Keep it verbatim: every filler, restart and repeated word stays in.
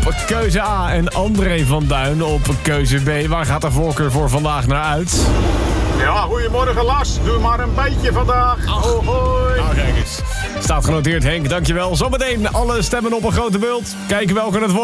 op keuze A. En André van Duin op keuze B. Waar gaat de voorkeur voor vandaag naar uit? Ja, goedemorgen Lars. Doe maar een beetje vandaag. Oh, hoi. Nou, kijk eens. Staat genoteerd, Henk. Dankjewel. Zometeen alle stemmen op een grote beeld. Kijken welke het wordt.